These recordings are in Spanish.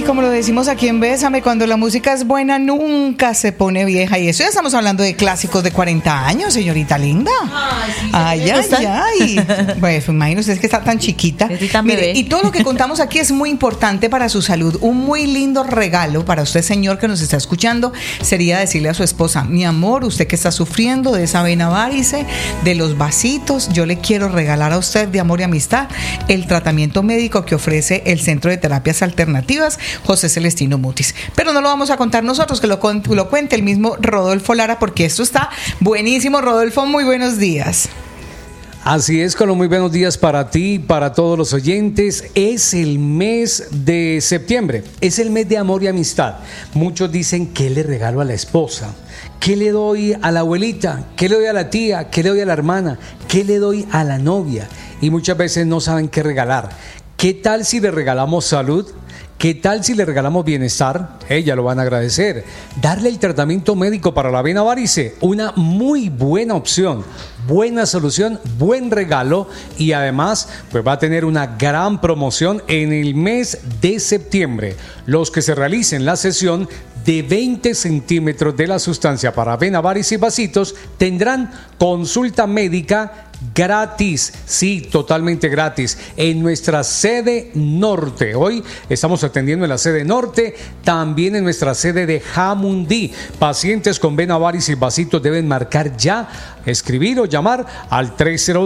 como lo decimos aquí en Bésame, cuando la música es buena nunca se pone vieja. Y eso ya estamos hablando de clásicos de 40 años, señorita linda. Ay, Pues imagino usted que está tan chiquita. Mire, y todo lo que contamos aquí es muy importante para su salud. Un muy lindo regalo para usted, señor, que nos está escuchando, sería decirle a su esposa: mi amor, usted que está sufriendo de esa vena varice, de los vasitos, yo le quiero regalar a usted, de amor y amistad, el tratamiento médico que ofrece el Centro de Terapias Alternativas José Celestino Mutis. Pero no lo vamos a contar nosotros, que lo cuente el mismo Rodolfo Lara, porque esto está buenísimo. Rodolfo, muy buenos días. Así es, Colo, muy buenos días para ti, para todos los oyentes. Es el mes de septiembre, es el mes de amor y amistad. Muchos dicen: ¿qué le regalo a la esposa? ¿Qué le doy a la abuelita? ¿Qué le doy a la tía? ¿Qué le doy a la hermana? ¿Qué le doy a la novia? Y muchas veces no saben qué regalar. ¿Qué tal si le regalamos salud? ¿Qué tal si le regalamos bienestar? Ella lo van a agradecer. Darle el tratamiento médico para la vena varice, una muy buena opción, buena solución, buen regalo, y además pues va a tener una gran promoción en el mes de septiembre. Los que se realicen la sesión de 20 centímetros de la sustancia para vena varice y vasitos tendrán consulta médica gratis, sí, totalmente gratis, en nuestra sede norte. Hoy estamos atendiendo en la sede norte, también en nuestra sede de Jamundí. Pacientes con vena varice y vasitos deben marcar ya, escribir o llamar al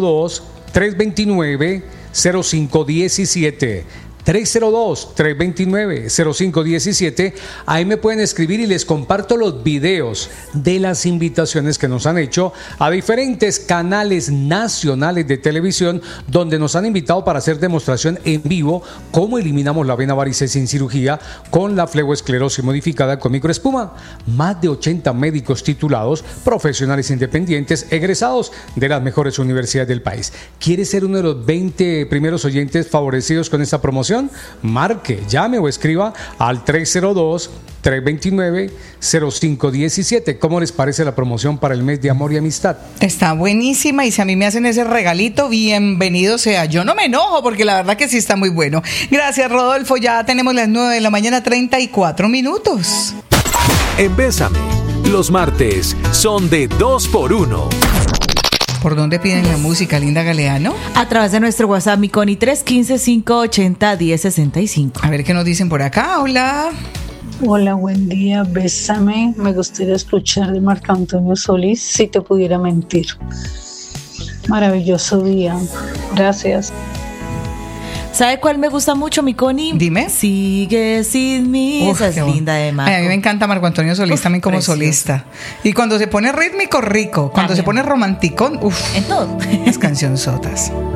302-329-0517. 302-329-0517. Ahí me pueden escribir y les comparto los videos de las invitaciones que nos han hecho a diferentes canales nacionales de televisión, donde nos han invitado para hacer demostración en vivo cómo eliminamos la vena varice sin cirugía con la flegoesclerosis modificada con microespuma. Más de 80 médicos titulados, profesionales independientes, egresados de las mejores universidades del país. ¿Quieres ser uno de los 20 primeros oyentes favorecidos con esta promoción? Marque, llame o escriba al 302-329-0517. ¿Cómo les parece la promoción para el mes de amor y amistad? Está buenísima, y si a mí me hacen ese regalito, bienvenido sea. Yo no me enojo, porque la verdad que sí está muy bueno. Gracias, Rodolfo. Ya tenemos las 9 de la mañana, 34 minutos. En Bésame, los martes son de 2x1. ¿Por dónde piden la música, Linda Galeano? A través de nuestro WhatsApp, Miconi 315-580-1065. A ver qué nos dicen por acá. Hola. Hola, buen día. Bésame. Me gustaría escuchar de Marco Antonio Solís, Si te pudiera mentir. Maravilloso día. Gracias. ¿Sabe cuál me gusta mucho, Miconi? Dime. Sigue sin mí. Uf, esa es linda de Marco. Ay, a mí me encanta Marco Antonio Solís también como precioso. Solista. Y cuando se pone rítmico, rico. Cuando se pone romántico, en todo. Las cancionzotas.